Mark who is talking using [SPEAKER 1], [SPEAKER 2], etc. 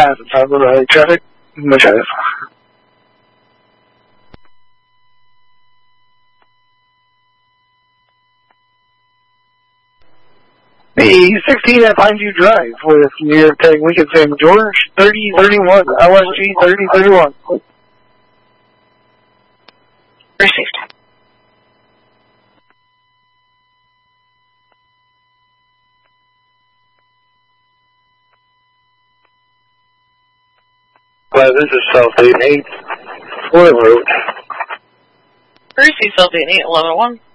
[SPEAKER 1] fast inside the traffic. مش عارف. E16 at Pineview Drive with New York Tech Lincoln St. George 3031 LSG 3031.
[SPEAKER 2] Received.
[SPEAKER 3] This is South 88. Road.
[SPEAKER 2] Received, South 88, 11-1.